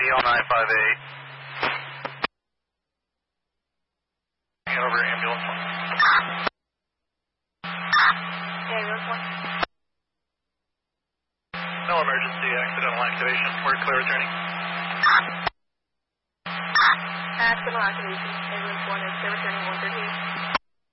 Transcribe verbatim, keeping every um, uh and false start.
E L nine five eight. Over ambulance one. Ambulance one. No emergency accidental activation. We're clear returning. Accidental activation. Ambulance one is clear returning one thirty-eight.